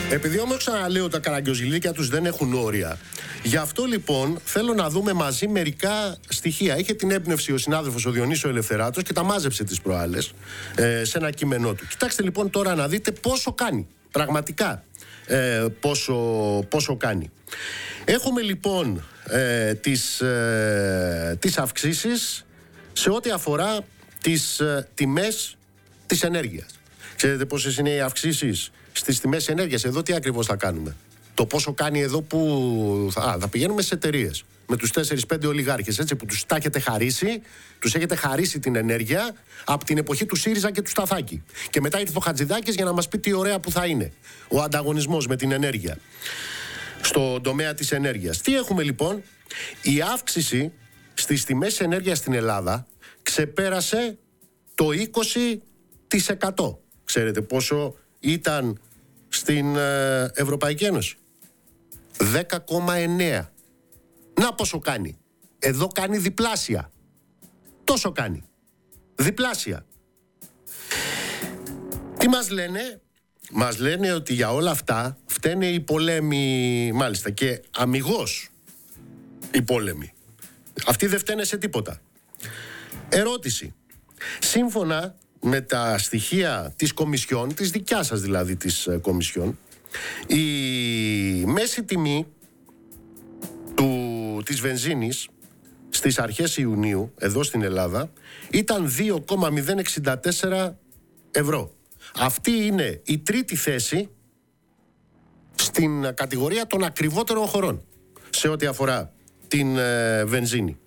Επειδή όμως ξαναλέω τα καραγκιόζηλίκια τους δεν έχουν όρια, γι' αυτό λοιπόν θέλω να δούμε μαζί μερικά στοιχεία. Είχε την έμπνευση ο συνάδελφος ο Διονύσης Ελευθεράτος και τα μάζεψε τις προάλλες σε ένα κείμενό του. Κοιτάξτε λοιπόν τώρα να δείτε πόσο κάνει, πραγματικά πόσο κάνει. Έχουμε λοιπόν τις αυξήσεις σε ό,τι αφορά τις τιμές της ενέργειας. Ξέρετε πόσες είναι οι αυξήσεις στις τιμές ενέργειας? Εδώ τι ακριβώς θα κάνουμε? Το πόσο κάνει εδώ που θα πηγαίνουμε στις εταιρείες με τους 4-5 ολιγάρχες, έτσι, που τους τα έχετε χαρίσει, τους έχετε χαρίσει την ενέργεια από την εποχή του ΣΥΡΙΖΑ και του Σταθάκη. Και μετά ήρθε ο Χατζηδάκης για να μας πει τι ωραία που θα είναι ο ανταγωνισμός με την ενέργεια στον τομέα της ενέργειας. Τι έχουμε λοιπόν? Η αύξηση στις τιμές ενέργειας στην Ελλάδα ξεπέρασε το 20%. Ξέρετε πόσο ήταν στην Ευρωπαϊκή Ένωση? 10,9. Να πόσο κάνει. Εδώ κάνει διπλάσια. Τόσο κάνει. Διπλάσια. Τι μας λένε? Μας λένε ότι για όλα αυτά φταίνε οι πολέμοι, μάλιστα, και αμιγώς οι πόλεμοι. Αυτοί δεν φταίνε σε τίποτα. Ερώτηση. Σύμφωνα με τα στοιχεία της Κομισιόν, της δικιάς σας δηλαδή της Κομισιόν, η μέση τιμή της βενζίνης στις αρχές Ιουνίου εδώ στην Ελλάδα ήταν 2,064 ευρώ. Αυτή είναι η τρίτη θέση στην κατηγορία των ακριβότερων χωρών σε ό,τι αφορά την βενζίνη.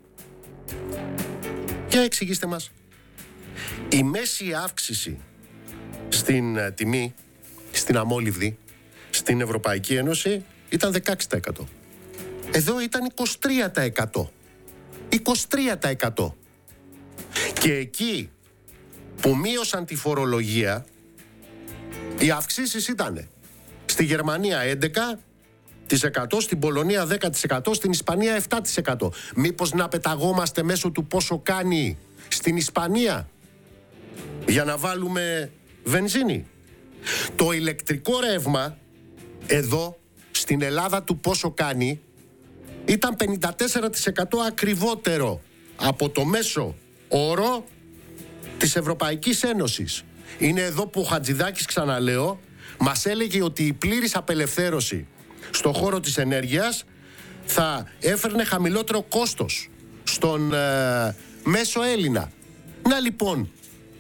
Για εξηγήστε μας. Η μέση αύξηση στην τιμή, στην αμόλυβδη, στην Ευρωπαϊκή Ένωση ήταν 16%. Εδώ ήταν 23%. 23%. Και εκεί που μείωσαν τη φορολογία, οι αυξήσεις ήταν στη Γερμανία 11%, στην Πολωνία 10%, στην Ισπανία 7%. Μήπως να πεταγόμαστε μέσω του πόσο κάνει στην Ισπανία για να βάλουμε βενζίνη? Το ηλεκτρικό ρεύμα εδώ στην Ελλάδα του πόσο κάνει ήταν 54% ακριβότερο από το μέσο όρο της Ευρωπαϊκής Ένωσης. Είναι εδώ που ο Χατζηδάκης, ξαναλέω, μας έλεγε ότι η πλήρης απελευθέρωση στον χώρο της ενέργειας θα έφερνε χαμηλότερο κόστος στον μέσο Έλληνα. Να λοιπόν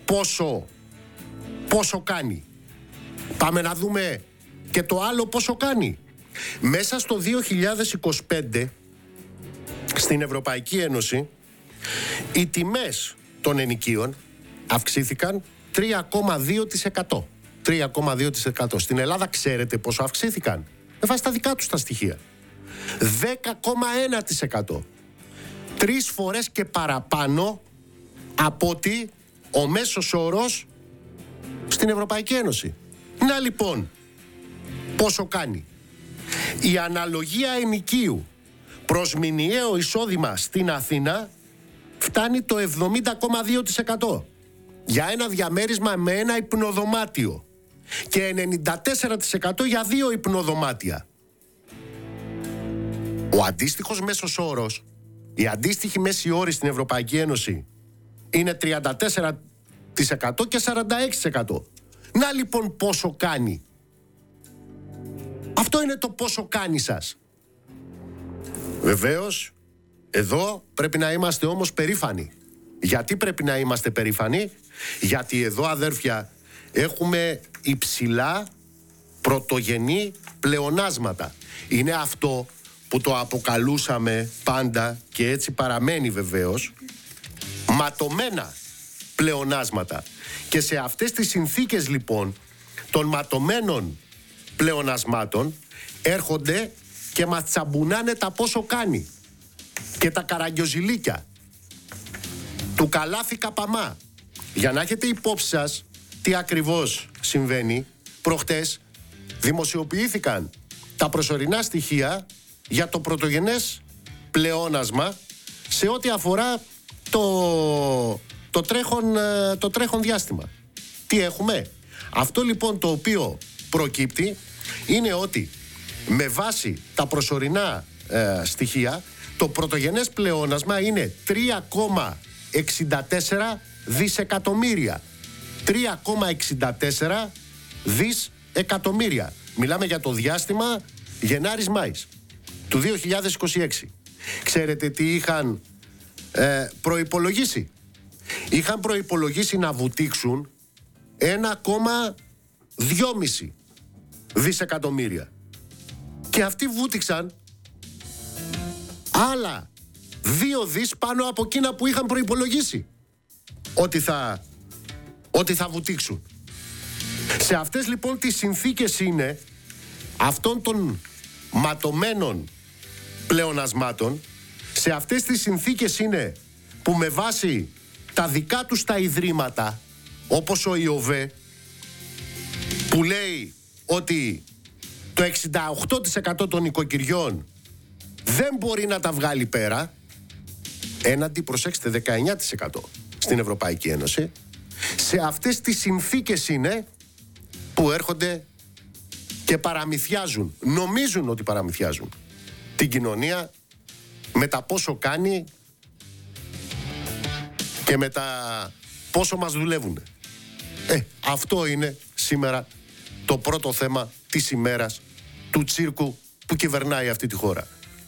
πόσο κάνει. Πάμε να δούμε και το άλλο πόσο κάνει. Μέσα στο 2025 στην Ευρωπαϊκή Ένωση οι τιμές των ενοικίων αυξήθηκαν 3,2%. 3,2%. Στην Ελλάδα ξέρετε πόσο αυξήθηκαν? Με βάση τα δικά τους τα στοιχεία. 10,1%. 3 φορές και παραπάνω από ότι ο μέσος όρος στην Ευρωπαϊκή Ένωση. Να λοιπόν πόσο κάνει. Η αναλογία ενοικίου προς μηνιαίο εισόδημα στην Αθήνα φτάνει το 70,2% για ένα διαμέρισμα με ένα υπνοδωμάτιο και 94% για 2 υπνοδωμάτια. Ο αντίστοιχος μέσος όρος, η αντίστοιχη μέση όρη στην Ευρωπαϊκή Ένωση είναι 34% και 46%. Να λοιπόν πόσο κάνει. Αυτό είναι το πόσο κάνει σας. Βεβαίως, εδώ πρέπει να είμαστε όμως περήφανοι. Γιατί πρέπει να είμαστε περήφανοι? Γιατί εδώ, αδέρφια, έχουμε υψηλά πρωτογενή πλεονάσματα. Είναι αυτό που το αποκαλούσαμε πάντα και έτσι παραμένει βεβαίως, ματωμένα πλεονάσματα. Και σε αυτές τις συνθήκες λοιπόν των ματωμένων πλεονασμάτων έρχονται και μας τσαμπουνάνε τα πόσο κάνει και τα καραγκιόζηλίκια του καλάθι καπαμά. Για να έχετε υπόψη σας τι ακριβώς συμβαίνει, προχτές δημοσιοποιήθηκαν τα προσωρινά στοιχεία για το πρωτογενές πλεόνασμα σε ό,τι αφορά το τρέχον διάστημα. Τι έχουμε? Αυτό λοιπόν το οποίο προκύπτει είναι ότι με βάση τα προσωρινά στοιχεία, το πρωτογενές πλεόνασμα είναι 3,64 δισεκατομμύρια. 3,64 δισεκατομμύρια. Μιλάμε για το διάστημα Γενάρης-Μάης του 2026. Ξέρετε τι είχαν προϋπολογίσει? Είχαν προϋπολογίσει να βουτήξουν 1,2 δισεκατομμύρια. Και αυτοί βούτυξαν άλλα 2 δις πάνω από εκείνα που είχαν προϋπολογίσει ότι θα βουτήξουν. Σε αυτές λοιπόν τις συνθήκες είναι αυτών των ματωμένων πλεονασμάτων, σε αυτές τις συνθήκες είναι που με βάση τα δικά τους τα ιδρύματα, όπως ο ΙΟΒΕ, που λέει ότι το 68% των οικοκυριών δεν μπορεί να τα βγάλει πέρα, έναντι, προσέξτε, 19% στην Ευρωπαϊκή Ένωση. Σε αυτές τις συνθήκες είναι που έρχονται και παραμυθιάζουν, νομίζουν ότι παραμυθιάζουν την κοινωνία με τα πόσο κάνει και με τα πόσο μας δουλεύουν. Αυτό είναι σήμερα το πρώτο θέμα της ημέρας του τσίρκου που κυβερνάει αυτή τη χώρα.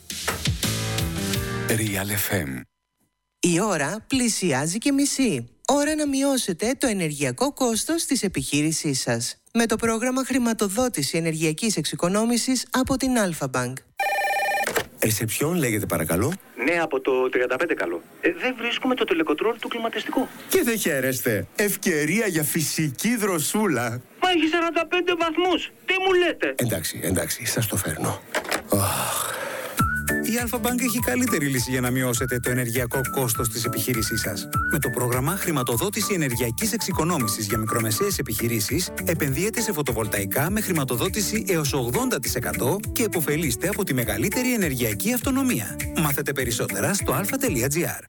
Real FM. Η ώρα πλησιάζει και μισή. Ώρα να μειώσετε το ενεργειακό κόστος της επιχείρησής σας με το πρόγραμμα χρηματοδότηση ενεργειακής εξοικονόμησης από την Alpha Bank. Ρεσεψιόν λέγεται παρακαλώ. Ναι, από το 35 καλό. Δεν βρίσκουμε το τελεκοτρόλ του κλιματιστικού. Και δεν χαίρεστε. Ευκαιρία για φυσική δροσούλα. Μα έχει 45 βαθμούς. Τι μου λέτε? Εντάξει, σας το φέρνω. Η Alpha Bank έχει καλύτερη λύση για να μειώσετε το ενεργειακό κόστος της επιχείρησής σας. Με το πρόγραμμα χρηματοδότηση ενεργειακής εξοικονόμησης για μικρομεσαίες επιχειρήσεις, επενδύετε σε φωτοβολταϊκά με χρηματοδότηση έως 80% και επωφελείστε από τη μεγαλύτερη ενεργειακή αυτονομία. Μάθετε περισσότερα στο alpha.gr.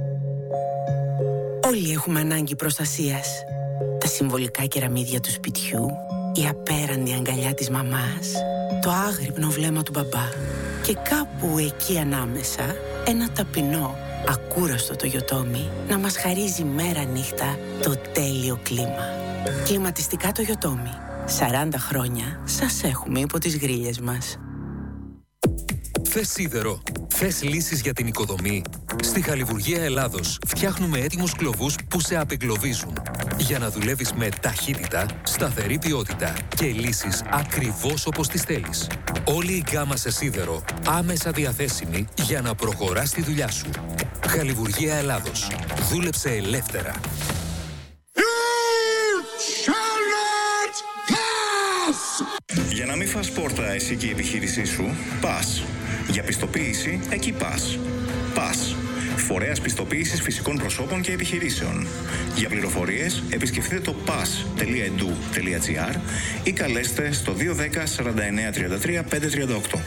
Όλοι έχουμε ανάγκη προστασίας. Τα συμβολικά κεραμίδια του σπιτιού, η απέραντη αγκαλιά της μαμάς, το άγρυπνο βλέμμα του μπαμπά. Και κάπου εκεί ανάμεσα ένα ταπεινό, ακούραστο το Toyotomi να μας χαρίζει μέρα νύχτα το τέλειο κλίμα. Κλιματιστικά το Toyotomi. 40 χρόνια σας έχουμε υπό τις γρίλες μας. Θες σίδερο? Θες λύσεις για την οικοδομή? Στη Χαλιβουργία Ελλάδος φτιάχνουμε έτοιμους κλωβούς που σε απεγκλωβίζουν. Για να δουλεύεις με ταχύτητα, σταθερή ποιότητα και λύσεις ακριβώς όπως τις θέλεις. Όλη η γκάμα σε σίδερο άμεσα διαθέσιμη για να προχωράς τη δουλειά σου. Χαλιβουργία Ελλάδος. Δούλεψε ελεύθερα. Για να μην φας πόρτα εσύ και η επιχείρησή σου, πας. Για πιστοποίηση, εκεί πας. Πας. Φορέας πιστοποίησης φυσικών προσώπων και επιχειρήσεων. Για πληροφορίες, επισκεφτείτε το pas.edu.gr ή καλέστε στο 210 49 33 538.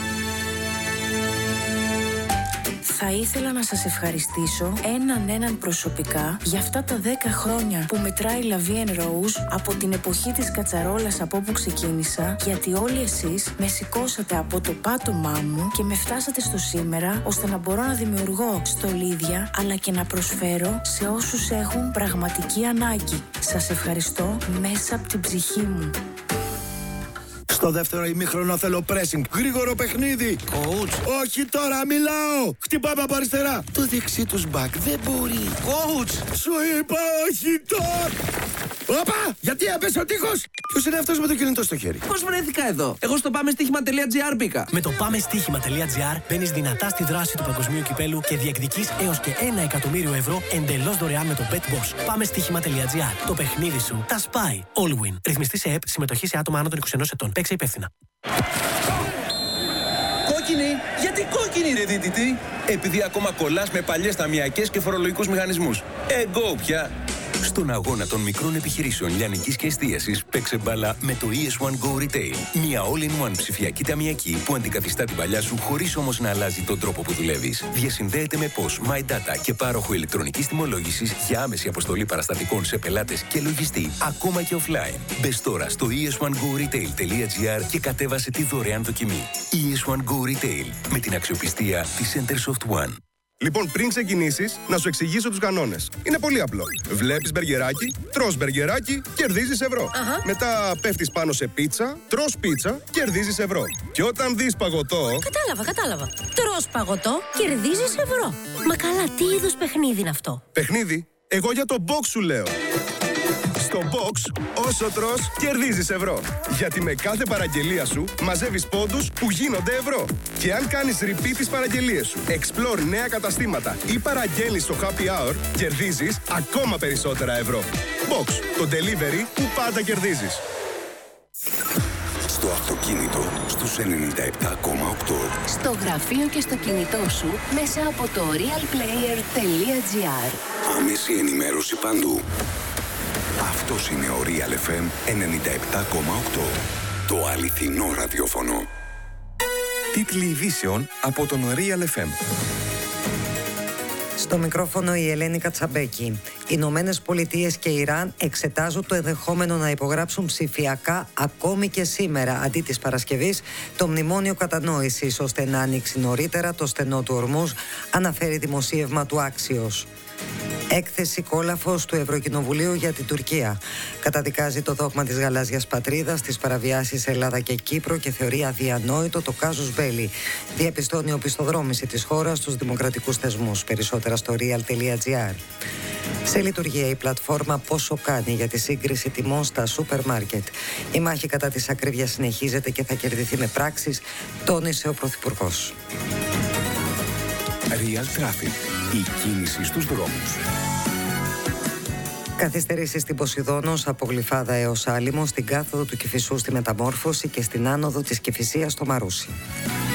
Θα ήθελα να σας ευχαριστήσω έναν προσωπικά για αυτά τα 10 χρόνια που μετράει La Vie en Rose από την εποχή της κατσαρόλας από όπου ξεκίνησα, γιατί όλοι εσείς με σηκώσατε από το πάτωμά μου και με φτάσατε στο σήμερα, ώστε να μπορώ να δημιουργώ στολίδια αλλά και να προσφέρω σε όσους έχουν πραγματική ανάγκη. Σας ευχαριστώ μέσα από την ψυχή μου. Στο δεύτερο ημίχρονο θέλω pressing. Γρήγορο παιχνίδι. Coach. Όχι τώρα, μιλάω. Χτυπάμε από αριστερά. Το δεξί τους μπακ δεν μπορεί. Coach. Σου είπα όχι τώρα. Όπα! Γιατί έπεσε ο τείχος! Ποιος είναι αυτός με το κινητό στο χέρι? Πώς βρέθηκα εδώ? Εγώ στο πάμεστοίχημα.gr μπήκα. Με το πάμεστοίχημα.gr μπαίνεις δυνατά στη δράση του παγκοσμίου κυπέλου και διεκδικείς έως και 1 εκατομμύριο ευρώ εντελώς δωρεάν με το BetBoss. Πάμεστοίχημα.gr. Το παιχνίδι σου τα σπάει. All win. Ρυθμιστή σε ΕΠ, συμμετοχή σε άτομα άνω των 21 ετών. Παίξε υπεύθυνα. Κόκκινη! Γιατί κόκκινη ρε δίτητη? Επειδή ακόμα κολλάς με παλιές ταμιακές και φορολογικούς μηχανισμούς. Εγκώ πια! Στον αγώνα των μικρών επιχειρήσεων λιανικής και εστίασης, παίξε μπάλα με το ES1 Go Retail. Μια all-in-one ψηφιακή ταμιακή που αντικαθιστά την παλιά σου χωρίς όμως να αλλάζει τον τρόπο που δουλεύεις. Διασυνδέεται με POS, My Data και πάροχο ηλεκτρονικής τιμολόγησης για άμεση αποστολή παραστατικών σε πελάτες και λογιστή, ακόμα και offline. Μπες τώρα στο es1goretail.gr και κατέβασε τη δωρεάν δοκιμή. ES1 Go Retail, με την αξιοπιστία της Centersoft One. Λοιπόν, πριν ξεκινήσεις, να σου εξηγήσω τους κανόνες. Είναι πολύ απλό. Βλέπεις μπεργκεράκι, τρως μπεργκεράκι, κερδίζεις ευρώ. Μετά πέφτεις πάνω σε πίτσα, τρως πίτσα, κερδίζεις ευρώ. Και όταν δεις παγωτό... Κατάλαβα. Τρως παγωτό, κερδίζεις ευρώ. Μα καλά, τι είδους παιχνίδι είναι αυτό? Παιχνίδι? Εγώ για το box σου λέω. Στο box, όσο τρως, κερδίζεις ευρώ. Γιατί με κάθε παραγγελία σου μαζεύεις πόντους που γίνονται ευρώ. Και αν κάνεις repeat τις παραγγελίες σου, explore νέα καταστήματα ή παραγγέλνεις στο happy hour, κερδίζεις ακόμα περισσότερα ευρώ. Box, το delivery που πάντα κερδίζεις. Στο αυτοκίνητο, στους 97,8. Στο γραφείο και στο κινητό σου, μέσα από το realplayer.gr. Άμεση ενημέρωση παντού. Αυτός είναι ο Real FM 97,8. Το αληθινό ραδιόφωνο. Τίτλοι ειδήσεων από τον Real FM. Στο μικρόφωνο η Ελένη Κατσαμπέκη. Οι Ηνωμένες Πολιτείες και Ιράν εξετάζουν το ενδεχόμενο να υπογράψουν ψηφιακά ακόμη και σήμερα, αντί της Παρασκευής, το μνημόνιο κατανόησης, ώστε να ανοίξει νωρίτερα το στενό του Ορμούζ, αναφέρει δημοσίευμα του Άξιος. Έκθεση κόλαφος του Ευρωκοινοβουλίου για την Τουρκία. Καταδικάζει το δόγμα της γαλάζιας πατρίδας, τις παραβιάσεις σε Ελλάδα και Κύπρο και θεωρεί αδιανόητο το κάζους μπέλι. Διαπιστώνει οπισθοδρόμηση της χώρας στους δημοκρατικούς θεσμούς. Περισσότερα στο real.gr. Σε λειτουργία η πλατφόρμα Πόσο κάνει για τη σύγκριση τιμών στα σούπερ μάρκετ. Η μάχη κατά της ακρίβειας συνεχίζεται και θα κερδιθεί με πράξεις, τόνισε ο Πρωθυπουργός. Real Traffic. Η κίνηση στους δρόμους. Καθυστερήσεις στην Ποσειδώνος από Γλυφάδα έως Άλυμο, στην κάθοδο του Κηφισού στη Μεταμόρφωση και στην άνοδο της Κηφισίας στο Μαρούσι.